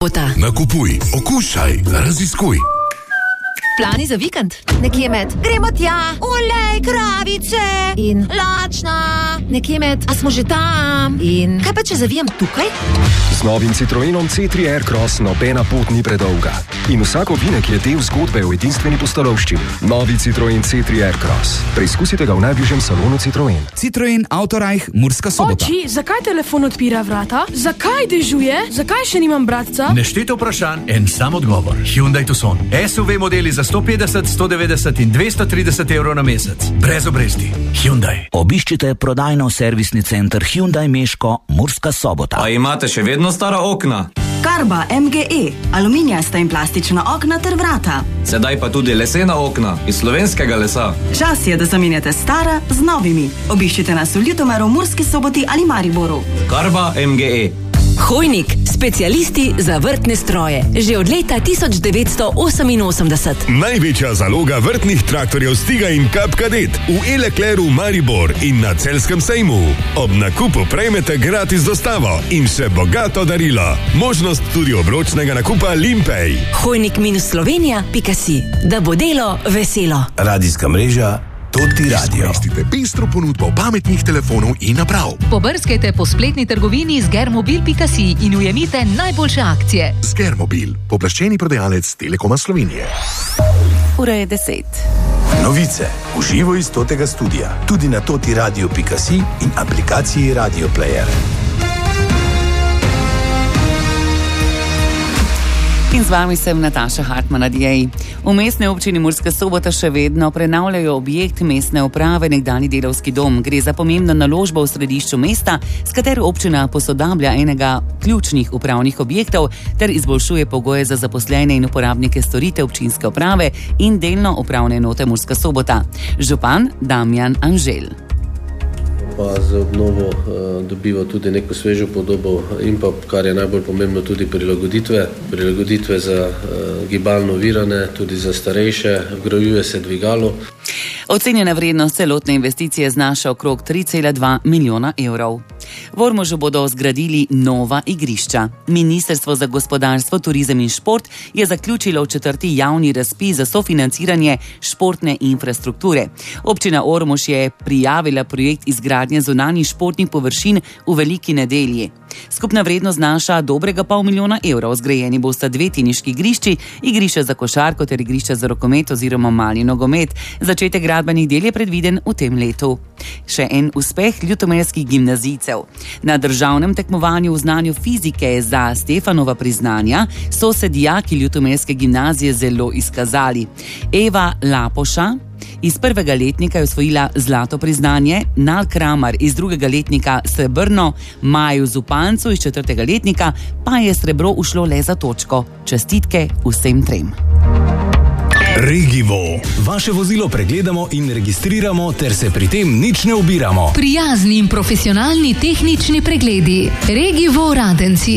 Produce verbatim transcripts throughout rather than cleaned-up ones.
Nakupuj, okušaj, raziskuj. Plani za vikend? Nekje med gremo tja, olej, kravice in lačna. Nekje med, a smo že tam? In kaj pa, če zavijem tukaj? Z novim Citroenom C tri Aircross nobena pot ni predolga. In vsak ovinek je del zgodbe o edinstveni pustolovščini. Novi Citroen C tri Aircross. Preizkusite ga v najbližjem salonu Citroen. Citroen Autorajh, Murska Sobota. Oči, zakaj telefon odpira vrata? Zakaj dežuje? Zakaj še nimam bratca? Nešteto vprašanj, en sam odgovor. Hyundai Tucson. S U V modeli za sto petdeset, sto devetdeset in dvesto trideset evrov na mesec. Brez obresti. Hyundai. Obiščite prodajno-servisni center Hyundai Meško, Murska Sobota. A imate še vedno stara okna? Karba M G E, aluminijasta in plastična okna ter vrata. Sedaj pa tudi lesena okna iz slovenskega lesa. Čas je, da zamenjate stara z novimi. Obiščite nas v Ljutomeru, Murski Soboti ali Mariboru. Karba M G E. Hojnik, specialisti za vrtne stroje. Že od leta tisoč devetsto oseminosemdeset. Največja zaloga vrtnih traktorjev Stiga in Kap Kadet v E-Leclercu Maribor in na Celjskem sejmu. Ob nakupu prejmete gratis dostavo in še bogato darilo. Možnost tudi obročnega nakupa Limpej. Hojnik minus Slovenija pika si. Da bo delo veselo. Radijska mreža Toti Radio. Izkoristite pestro ponudbo pametnih telefonov in naprav. Pobrskajte po spletni trgovini z germobil pika si in ujemite najboljše akcije. Z Germobil, pooblaščeni prodajalec Telekoma Slovenije. Ura je deset. Novice v živo iz Totega studia. Tudi na toti radio pika si in aplikaciji Radio Player. In z vami sem Nataša Hartmann-Adjej. V mestni občini Murska Sobota še vedno prenavljajo objekt mestne uprave, nekdanji delavski dom. Gre za pomembno naložbo v središču mesta, s katero občina posodablja enega ključnih upravnih objektov ter izboljšuje pogoje za zaposlene in uporabnike storitev občinske uprave in delno upravne enote Murska Sobota. Župan Damjan Anžel. Pa za obnovo uh, dobiva tudi neko svežo podobo in pa, kar je najbolj pomembno, tudi prilagoditve. Prilagoditve za uh, gibalno ovirane, tudi za starejše, vgrajuje se dvigalo. Ocenjena vrednost celotne investicije znaša okrog tri cela dva milijona evrov. V Ormožu bodo zgradili nova igrišča. Ministrstvo za gospodarstvo, turizem in šport je zaključilo v četrti javni razpis za sofinanciranje športne infrastrukture. Občina Ormož je prijavila projekt izgradnje zunanjih športnih površin v Veliki Nedelji. Skupna vrednost znaša dobrega pol milijona evrov. Zgrajeni bosta dve teniški igrišči, igrišča za košarko ter igrišča za rokomet oziroma mali nogomet. Začetek gradbenih del je predviden v tem letu. Še en uspeh ljutomerskih gimnazijcev. Na državnem tekmovanju v znanju fizike za Stefanova priznanja so se dijaki ljutomerske gimnazije zelo izkazali. Eva Lapoša iz prvega letnika je osvojila zlato priznanje, Nal Kramar iz drugega letnika srebrno, Maju Zupancu iz četrtega letnika pa je srebro ušlo le za točko. Čestitke vsem trem. Regivo. Vaše vozilo pregledamo in registriramo ter se pri tem nič ne ubiramo. Prijazni in profesionalni tehnični pregledi. Regivo Radenci.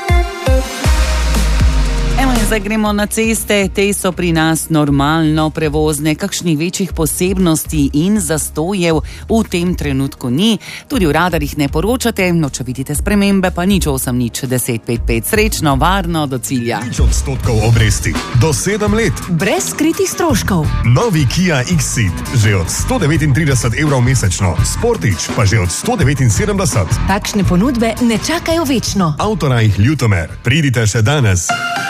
Evo in zdaj gremo na ceste, te so pri nas normalno prevozne, kakšnih večjih posebnosti in zastojev v tem trenutku ni. Tudi v radarjih ne poročate, no če vidite spremembe, pa nič osem nič deset pet pet. Srečno, varno, do cilja. Nič odstotkov obresti, do sedem let. Brez skritih stroškov. Novi Kia X-Ceed, že od sto devetintrideset evrov mesečno. Sportič pa že od sto devetinsedemdeset. Takšne ponudbe ne čakajo večno. Autorajh Ljutomer, pridite še danes.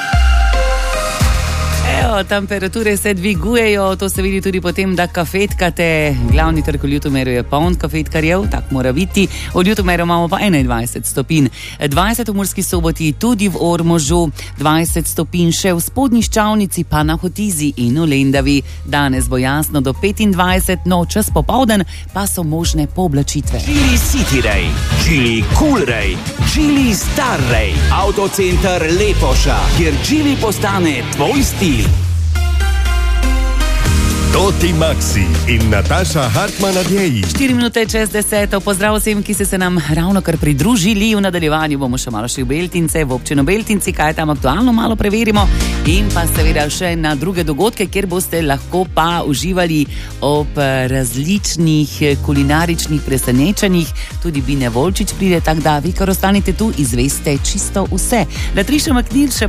Evo, temperature se dvigujejo, to se vidi tudi potem, da kafetkate. Glavni trg v Ljutomeru je poln kafetkarjev, tak mora biti. Od Ljutomeru imamo pa enaindvajset stopinj. dvajset v Murski Soboti, tudi v Ormožu, dvajset stopinj še v Spodnji Ščavnici, pa na Hotizi in v Lendavi. Danes bo jasno do petindvajset, no čas popoldan pa so možne pooblačitve. Geely City Ray, Geely Cool Ray, Geely Star Ray, Autocenter Lepoša, kjer Geely postane tvoj stil. Toti Maxi in Nataša Hartman nadjeji. štiri minute čez deseto. Pozdrav vsem, ki ste se nam ravno kar pridružili. V nadaljevanju bomo še malo šli v Beltince, v občino Beltinci, kaj je tam aktualno, malo preverimo. In pa seveda še na druge dogodke, kjer boste lahko pa uživali ob različnih kulinaričnih presenečenjih. Tudi Bine Volčič pride, tako da vi, kar ostanite tu, izveste čisto vse. Latriša Maknil še